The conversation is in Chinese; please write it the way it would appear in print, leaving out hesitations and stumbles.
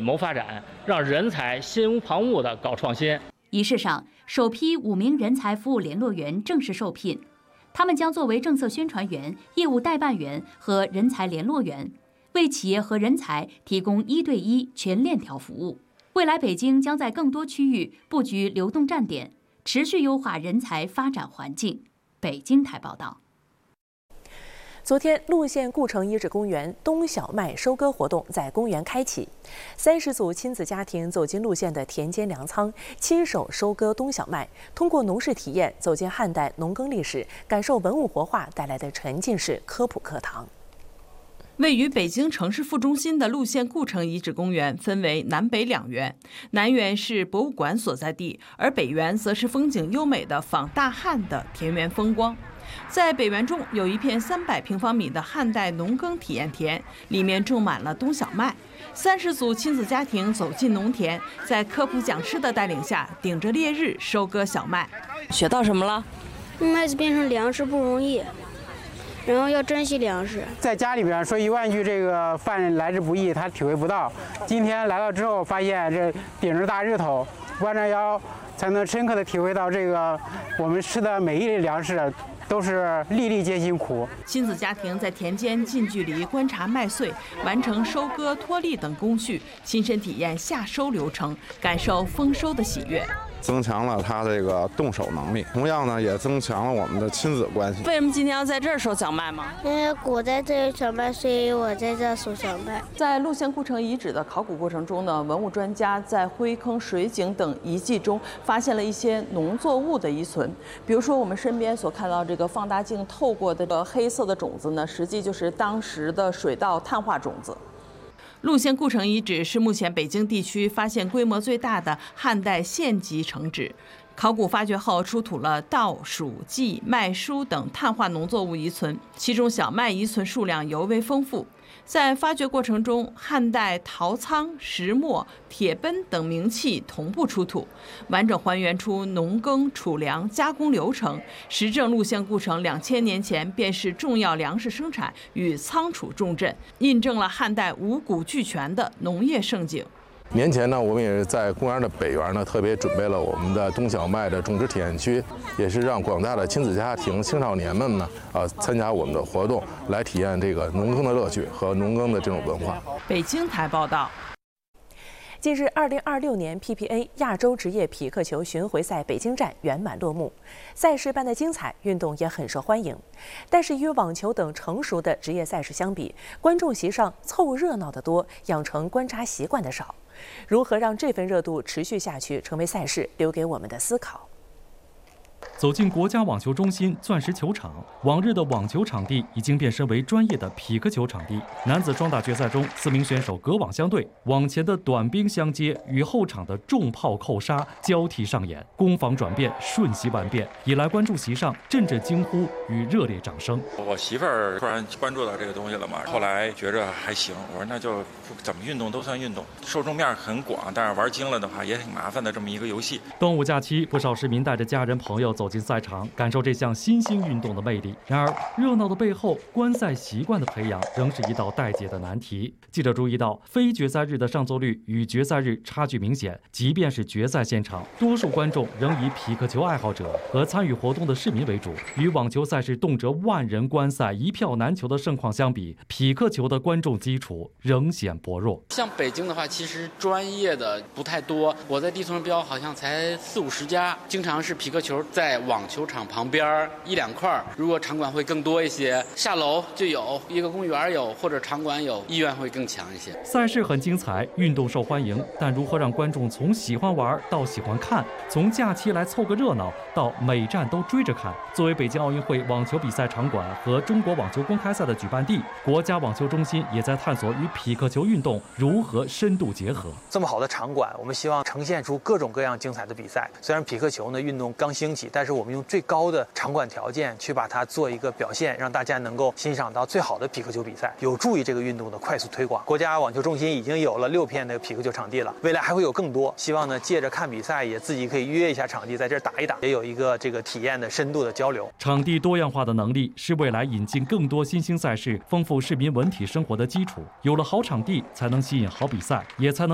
谋发展，让人才心无旁骛地搞创新。 仪式上，首批5名人才服务联络员正式受聘，他们将作为政策宣传员、业务代办员和人才联络员，为企业和人才提供1对1全链条服务。未来，北京将在更多区域布局流动站点，持续优化人才发展环境。北京台报道。 昨天，陆县故城遗址公园冬小麦收割活动在公园开启，30组亲子家庭走进陆县的田间粮仓，亲手收割冬小麦，通过农事体验走进汉代农耕历史，感受文物活化带来的沉浸式科普课堂。 位于北京城市副中心的陆县故城遗址公园分为南北2园，南园是博物馆所在地，而北园则是风景优美的仿大汉的田园风光。在北园中有一片300平方米的汉代农耕体验田，里面种满了冬小麦。30组亲子家庭走进农田，在科普讲师的带领下，顶着烈日收割小麦。 学到什么了？ 麦子变成粮食不容易，然后要珍惜粮食。 在家里边说1万句这个饭来之不易，他体会不到。今天来到之后，发现这顶着大日头，弯着腰，才能深刻的体会到这个我们吃的每一粒粮食都是粒粒皆辛苦。 亲子家庭在田间近距离观察麦穗，完成收割、脱粒等工序，亲身体验夏收流程，感受丰收的喜悦。 增强了他这个动手能力，同样呢也增强了我们的亲子关系。 为什么今天要在这儿收小麦吗？ 因为我在这里小麦，所以我在这收小麦。 在陆县故城遗址的考古过程中呢，文物专家在灰坑、水井等遗迹中发现了一些农作物的遗存，比如说我们身边所看到这个放大镜透过的黑色的种子呢，实际就是当时的水稻碳化种子。陆县故城遗址是目前北京地区发现规模最大的汉代县级城址。考古发掘后出土了稻、黍、稷、麦、菽等碳化农作物遗存，其中小麦遗存数量尤为丰富。在发掘过程中，汉代陶仓、石磨、铁奔等名器同步出土，完整还原出农耕、储粮、加工流程，实证陆县故城2000年前便是重要粮食生产与仓储重镇，印证了汉代五谷俱全的农业盛景。 年前呢，我们也是在公园的北园呢，特别准备了我们的冬小麦的种植体验区，也是让广大的亲子家庭、青少年们呢，参加我们的活动，来体验这个农耕的乐趣和农耕的这种文化。 北京台报道。 近日，2026年 PPA 亚洲职业匹克球巡回赛北京站圆满落幕，赛事办得精彩，运动也很受欢迎。但是与网球等成熟的职业赛事相比，观众席上凑热闹的多，养成观察习惯的少。如何让这份热度持续下去，成为赛事留给我们的思考。 走进国家网球中心钻石球场，往日的网球场地已经变身为专业的匹克球场地。男子双打决赛中，4名选手隔网相对，网前的短兵相接与后场的重炮扣杀交替上演，攻防转变瞬息万变，引来观众席上阵阵惊呼与热烈掌声。 我媳妇儿突然关注到这个东西了嘛，后来觉着还行，我说那就怎么运动都算运动，受众面很广，但是玩精了的话也挺麻烦的这么一个游戏。 端午假期，不少市民带着家人朋友走进赛场，感受这项新兴运动的魅力。然而，热闹的背后，观赛习惯的培养仍是一道待解的难题。记者注意到，非决赛日的上座率与决赛日差距明显，即便是决赛现场，多数观众仍以匹克球爱好者和参与活动的市民为主。与网球赛事动辄万人观赛、一票难求的盛况相比，匹克球的观众基础仍显薄弱。 像北京的话，其实专业的不太多，我在地图上标好像才40-50家，经常是匹克球在网球场旁边1-2块，如果场馆会更多一些，下楼就有一个公园有，或者场馆有，意愿会更强一些。 赛事很精彩，运动受欢迎，但如何让观众从喜欢玩到喜欢看，从假期来凑个热闹到每站都追着看？作为北京奥运会网球比赛场馆和中国网球公开赛的举办地，国家网球中心也在探索与匹克球运动如何深度结合。 这么好的场馆，我们希望呈现出各种各样精彩的比赛。虽然匹克球呢运动刚兴起，但是我们用最高的场馆条件去把它做一个表现，让大家能够欣赏到最好的匹克球比赛，有助于这个运动的快速推广。国家网球中心已经有了6片的匹克球场地了，未来还会有更多。希望呢借着看比赛，也自己可以约一下场地，在这儿打一打，也有一个这个体验的深度的交流。 场地多样化的能力是未来引进更多新兴赛事、丰富市民文体生活的基础。有了好场地，才能吸引好比赛，也才能